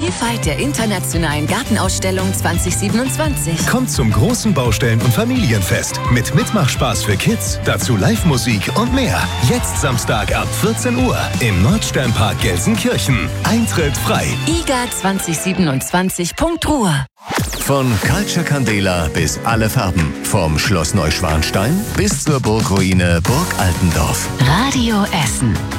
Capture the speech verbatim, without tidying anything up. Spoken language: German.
Vielfalt der internationalen Gartenausstellung zwanzig siebenundzwanzig. Kommt zum großen Baustellen- und Familienfest mit Mitmachspaß für Kids, dazu Live-Musik und mehr. Jetzt Samstag ab vierzehn Uhr im Nordsternpark Gelsenkirchen. Eintritt frei. I G A zwanzig siebenundzwanzig Punkt Ruhr. Von Culture Candela bis alle Farben. Vom Schloss Neuschwanstein bis zur Burgruine Burg Altendorf. Radio Essen.